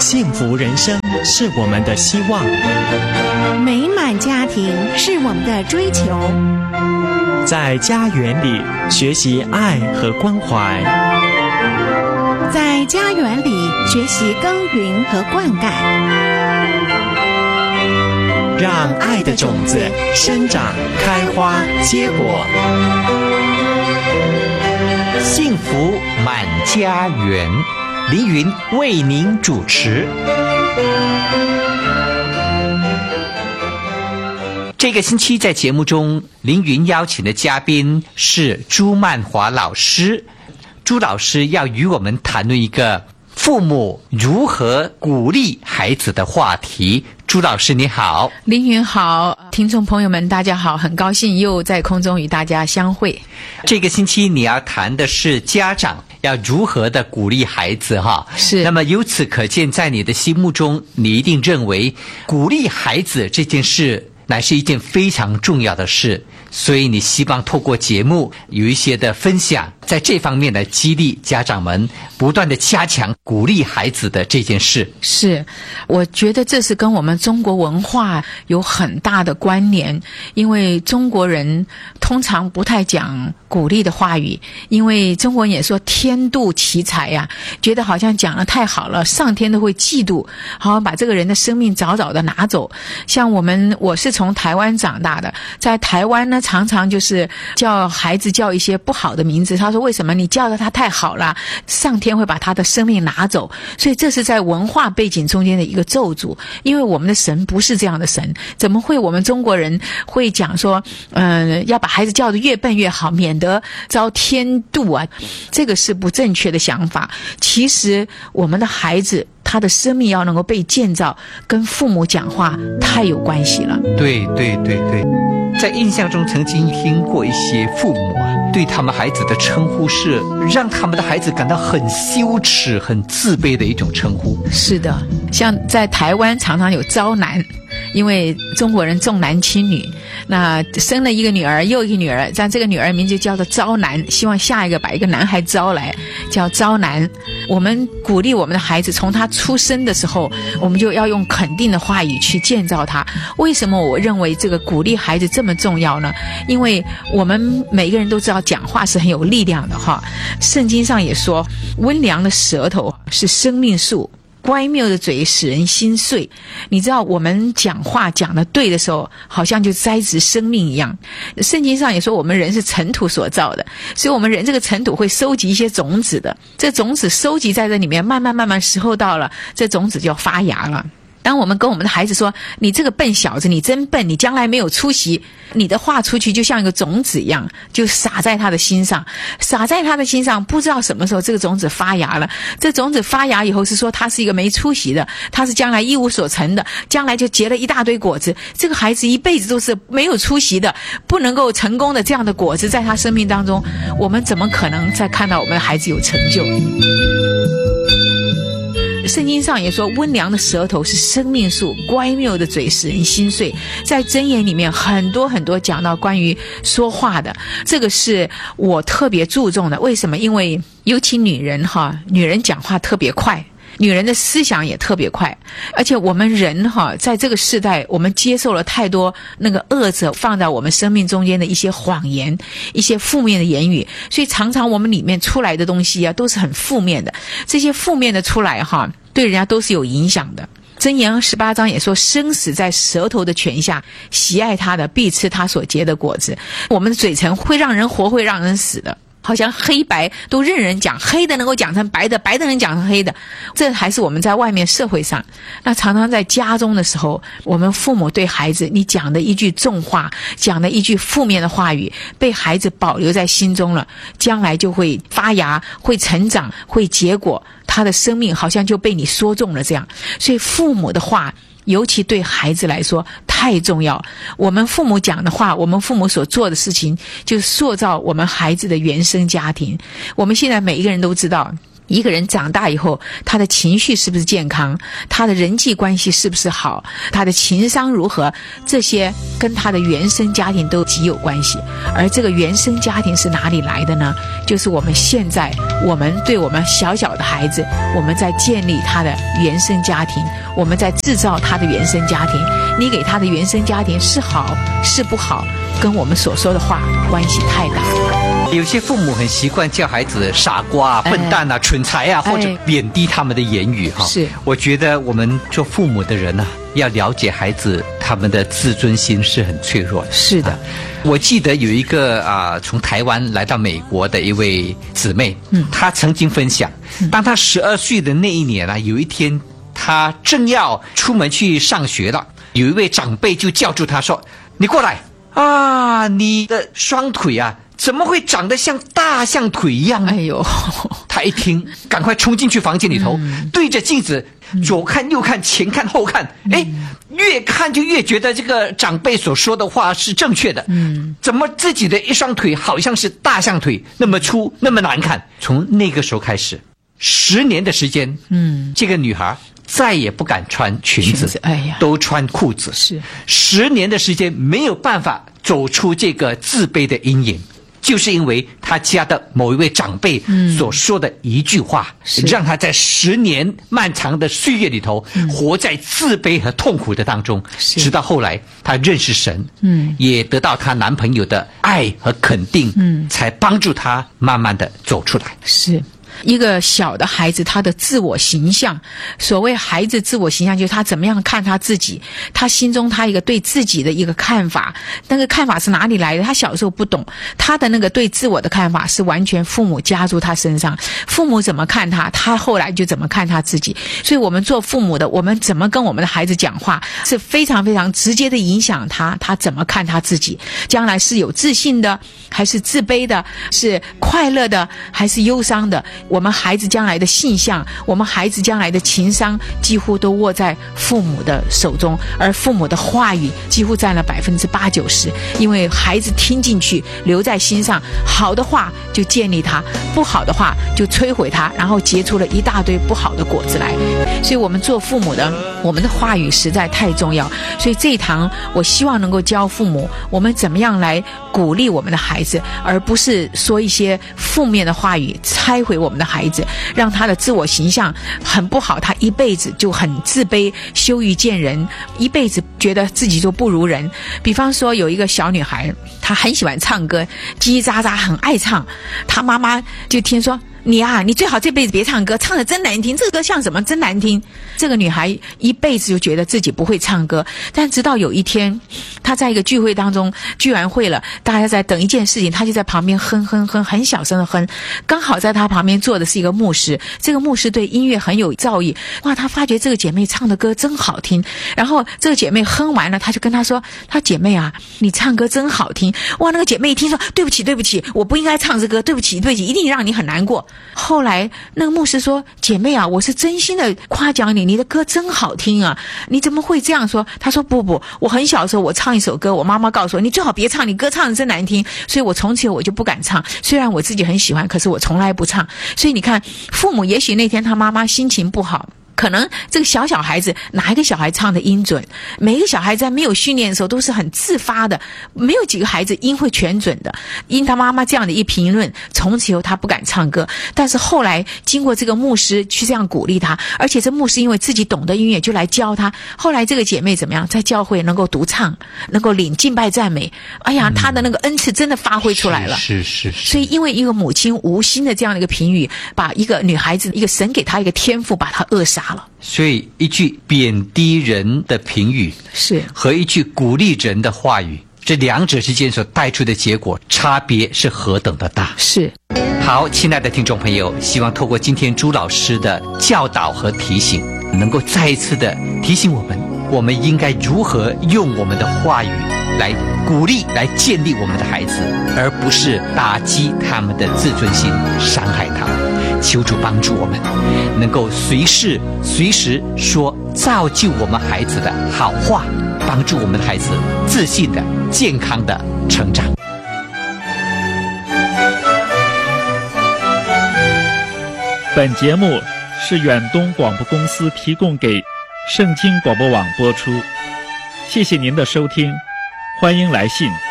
幸福人生是我们的希望， 美满家庭是我们的追求。 在家园里学习爱和关怀， 在家园里学习耕耘和灌溉， 让爱的种子生长、开花、结果。 幸福满家园，凌云为您主持。这个星期在节目中，凌云邀请的嘉宾是朱曼华老师。朱老师要与我们谈论一个父母如何鼓励孩子的话题。朱老师你好。 凌云好，听众朋友们大家好，很高兴又在空中与大家相会。 这个星期你要谈的是家长要如何的鼓励孩子哈。 是。 那么由此可见，在你的心目中，你一定认为鼓励孩子这件事乃是一件非常重要的事，所以你希望透过节目有一些的分享，在这方面来激励家长们不断的加强鼓励孩子的这件事。 是，我觉得这是跟我们中国文化有很大的关联，因为中国人通常不太讲鼓励的话语，因为中国人也说天妒奇才呀，觉得好像讲得太好了，上天都会嫉妒，好像把这个人的生命早早的拿走。像我是从台湾长大的，在台湾呢，常常就是叫孩子叫一些不好的名字，他说为什么你叫的他太好了，上天会把他的生命拿走。所以这是在文化背景中间的一个咒诅，因为我们的神不是这样的神，怎么会我们中国人会讲说要把孩子叫得越笨越好，免得遭天妒啊，这个是不正确的想法。其实我们的孩子他的生命要能够被建造，跟父母讲话太有关系了。 对，在印象中曾经听过一些父母对他们孩子的称呼是让他们的孩子感到很羞耻、很自卑的一种称呼。 是的，像在台湾常常有招男，因为中国人重男轻女，那生了一个女儿又一个女儿，但这个女儿名就叫做招男，希望下一个把一个男孩招来，叫招男。我们鼓励我们的孩子，从他出生的时候，我们就要用肯定的话语去建造他。为什么我认为这个鼓励孩子这么重要呢？因为我们每个人都知道讲话是很有力量的哈。圣经上也说，温良的舌头是生命树，乖谬的嘴使人心碎。你知道我们讲话讲得对的时候，好像就栽植生命一样。圣经上也说我们人是尘土所造的，所以我们人这个尘土会收集一些种子的，这种子收集在这里面，慢慢时候到了，这种子就要发芽了。当我们跟我们的孩子说，你这个笨小子，你真笨，你将来没有出息，你的话出去就像一个种子一样，就撒在他的心上，撒在他的心上，不知道什么时候这个种子发芽了。这种子发芽以后是说他是一个没出息的，他是将来一无所成的，将来就结了一大堆果子。这个孩子一辈子都是没有出息的，不能够成功的，这样的果子在他生命当中，我们怎么可能再看到我们的孩子有成就？圣经上也说，温良的舌头是生命树，乖谬的嘴使人心碎。在箴言里面很多讲到关于说话的，这个是我特别注重的。为什么？因为尤其女人女人讲话特别快，女人的思想也特别快，而且我们人在这个世代，我们接受了太多那个恶者放在我们生命中间的一些谎言，一些负面的言语，所以常常我们里面出来的东西都是很负面的。这些负面的出来对人家都是有影响的。箴言18章也说，生死在舌头的权下，喜爱他的必吃他所结的果子。我们的嘴唇会让人活，会让人死的。好像黑白都任人讲，黑的能够讲成白的，白的能讲成黑的，这还是我们在外面社会上。那常常在家中的时候，我们父母对孩子，你讲的一句重话，讲的一句负面的话语，被孩子保留在心中了，将来就会发芽，会成长，会结果，他的生命好像就被你说中了这样。所以父母的话尤其对孩子来说太重要，我们父母讲的话，我们父母所做的事情，就塑造我们孩子的原生家庭。我们现在每一个人都知道， 一个人长大以后，他的情绪是不是健康，他的人际关系是不是好，他的情商如何，这些跟他的原生家庭都极有关系。而这个原生家庭是哪里来的呢？就是我们现在我们对我们小小的孩子，我们在建立他的原生家庭，我们在制造他的原生家庭。你给他的原生家庭是好是不好，跟我们所说的话关系太大了。 有些父母很习惯叫孩子傻瓜啊、笨蛋啊、蠢材啊，或者贬低他们的言语哈。 是， 我觉得我们做父母的人呢，要了解孩子他们的自尊心是很脆弱的。 是的， 我记得有一个从台湾来到美国的一位姊妹，她曾经分享，当她12岁的那一年啊，有一天她正要出门去上学了，有一位长辈就叫住她说：“你过来啊，你的双腿啊。”怎么会长得像大象腿一样呢？ 哎呦， 他一听，赶快冲进去房间里头，对着镜子左看右看，前看后看，越看就越觉得这个长辈所说的话是正确的。怎么自己的一双腿好像是大象腿，那么粗，那么难看？从那个时候开始，10年的时间，这个女孩再也不敢穿裙子， 哎呀， 都穿裤子。 是 10年的时间没有办法走出这个自卑的阴影。就是因为他家的某一位长辈所说的一句话，让他在10年漫长的岁月里头，活在自卑和痛苦的当中，直到后来他认识神，也得到她男朋友的爱和肯定，才帮助他慢慢的走出来。 是。一个小的孩子，他的自我形象，所谓孩子自我形象，就是他怎么样看他自己，他心中他一个对自己的一个看法，那个看法是哪里来的？他小时候不懂，他的那个对自我的看法是完全父母加入他身上，父母怎么看他，他后来就怎么看他自己。所以我们做父母的，我们怎么跟我们的孩子讲话，是非常非常直接的影响他怎么看他自己，将来是有自信的，还是自卑的，是快乐的，还是忧伤的。我们孩子将来的性向，我们孩子将来的情商，几乎都握在父母的手中，而父母的话语几乎占了80%-90%，因为孩子听进去，留在心上，好的话就建立他，不好的话就摧毁他，然后结出了一大堆不好的果子来。所以我们做父母的，我们的话语实在太重要。所以这一堂我希望能够教父母，我们怎么样来鼓励我们的孩子，而不是说一些负面的话语拆毁我们的孩子，让他的自我形象很不好，他一辈子就很自卑，羞于见人，一辈子觉得自己就不如人。比方说有一个小女孩，她很喜欢唱歌，叽叽喳喳很爱唱，她妈妈就听说，你最好这辈子别唱歌，唱得真难听，这个歌像什么，真难听。这个女孩一辈子就觉得自己不会唱歌，但直到有一天她在一个聚会当中，聚完会了，大家在等一件事情，她就在旁边哼哼哼，很小声的哼，刚好在她旁边坐的是一个牧师，这个牧师对音乐很有造诣，哇，她发觉这个姐妹唱的歌真好听，然后这个姐妹哼完了，她就跟她说，她姐妹啊，你唱歌真好听。哇，那个姐妹一听说，对不起，我不应该唱这歌，对不起，一定让你很难过。后来那个牧师说，姐妹啊，我是真心的夸奖你，你的歌真好听啊，你怎么会这样说？她说不，我很小的时候我唱一首歌，我妈妈告诉我，你最好别唱，你歌唱得真难听，所以我从此我就不敢唱，虽然我自己很喜欢，可是我从来不唱。所以你看，父母也许那天他妈妈心情不好，可能这个小孩子哪一个小孩唱的音准，每一个小孩在没有训练的时候都是很自发的，没有几个孩子音会全准的。因他妈妈这样的一评论，从此以后他不敢唱歌。但是后来经过这个牧师去这样鼓励他，而且这牧师因为自己懂得音乐就来教他，后来这个姐妹怎么样，在教会能够独唱，能够领敬拜赞美，哎呀，她的那个恩赐真的发挥出来了。 是。 所以因为一个母亲无心的这样的一个评语，把一个女孩子，一个神给她一个天赋，把她扼杀。 所以一句贬低人的评语是和一句鼓励人的话语，这两者之间所带出的结果差别是何等的大。 是。 好，亲爱的听众朋友，希望透过今天朱老师的教导和提醒，能够再一次的提醒我们应该如何用我们的话语来鼓励，来建立我们的孩子，而不是打击他们的自尊心，伤害他们。求主帮助我们能够随时说造就我们孩子的好话，帮助我们的孩子自信的健康的成长。 本节目是远东广播公司提供给圣经广播网播出，谢谢您的收听，欢迎来信。